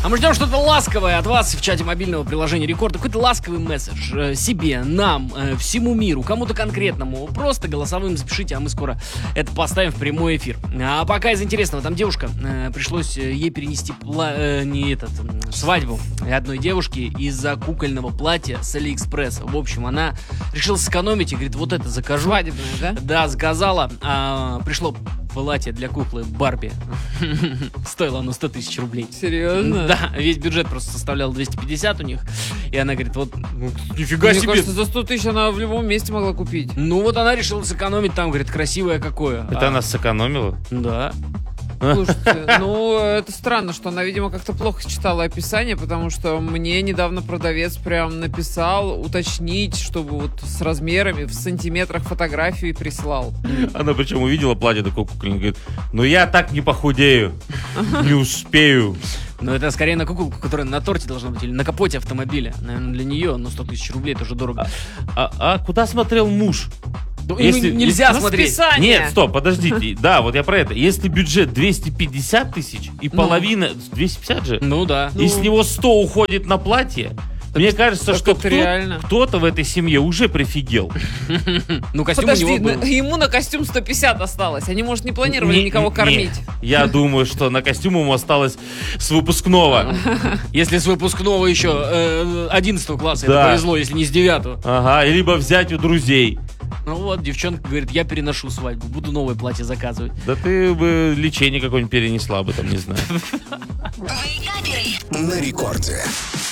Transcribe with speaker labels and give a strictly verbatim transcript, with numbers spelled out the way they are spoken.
Speaker 1: А мы ждем что-то ласковое от вас в чате мобильного приложения Рекорд. Какой-то ласковый месседж э, себе, нам, э, всему миру, кому-то конкретному. Просто голосовым запишите, а мы скоро это поставим в прямой эфир. А пока из интересного, там девушка, э, пришлось ей перенести пла- э, не этот, э, свадьбу одной девушки из-за кукольного платья с Алиэкспресса. В общем, она решила сэкономить и говорит, вот это закажу.
Speaker 2: Свадебное, да?
Speaker 1: Да, заказала. А, пришло платье для куклы Барби. Стоило оно сто тысяч рублей.
Speaker 2: Серьезно?
Speaker 1: Да, весь бюджет просто составлял двести пятьдесят у них. И она говорит, вот, ну, нифига
Speaker 2: Мне
Speaker 1: себе.
Speaker 2: кажется, за сто тысяч она в любом месте могла купить.
Speaker 1: Ну вот она решила сэкономить там, говорит, красивое какое.
Speaker 3: Это
Speaker 1: А,
Speaker 3: она сэкономила?
Speaker 1: Да.
Speaker 2: Слушайте, ну, это странно, что она, видимо, как-то плохо читала описание, потому что мне недавно продавец прям написал уточнить, чтобы вот с размерами в сантиметрах фотографии прислал.
Speaker 3: Она причем увидела платье такое кукольное, говорит, ну я так не похудею, не успею.
Speaker 1: Но это скорее на куколку, которая на торте должна быть, или на капоте автомобиля. Наверное, для нее, ну, сто тысяч рублей, это уже дорого.
Speaker 3: А, а куда смотрел муж?
Speaker 1: Ну,
Speaker 3: Если-
Speaker 1: ему нельзя
Speaker 2: На
Speaker 1: смотреть.
Speaker 2: списание.
Speaker 3: Нет, стоп, подождите. Да, вот я про это. Если бюджет двести пятьдесят тысяч и
Speaker 1: Ну.
Speaker 3: половина... двести пятьдесят же?
Speaker 1: Ну да.
Speaker 3: И с него сто уходит на платье. Мне кажется,
Speaker 2: так
Speaker 3: что
Speaker 2: это
Speaker 3: кто-
Speaker 2: реально.
Speaker 3: кто-то в этой семье уже прифигел.
Speaker 1: Ну, костюм
Speaker 2: Подожди,
Speaker 1: у него был.
Speaker 2: на- ему на костюм сто пятьдесят осталось. Они, может, не планировали
Speaker 3: Не-
Speaker 2: никого
Speaker 3: не-
Speaker 2: кормить.
Speaker 3: Я думаю, что на костюм ему осталось с выпускного.
Speaker 1: Если с выпускного еще э, одиннадцатого класса,
Speaker 3: Да.
Speaker 1: это повезло, если не с девятого.
Speaker 3: Ага, либо взять у друзей.
Speaker 1: Ну вот, девчонка говорит, я переношу свадьбу, буду новое платье заказывать.
Speaker 3: Да ты бы лечение какое-нибудь перенесла бы там, не знаю.
Speaker 4: На рекорде.